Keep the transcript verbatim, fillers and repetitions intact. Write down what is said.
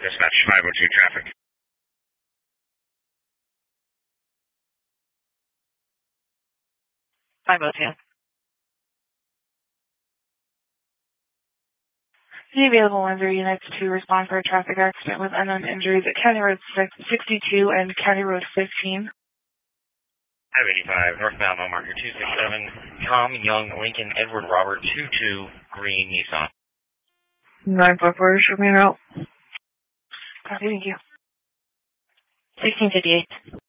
Dispatch five oh two traffic. five oh two. The available ones are units to respond for a traffic accident with unknown injuries at County Road sixty-two and County Road fifteen. five eighty-five, northbound mile marker two six seven, Tom Young, Lincoln, Edward Robert, two two, green Nissan. nine five four, show me an out. Copy, thank you. sixteen fifty-eight.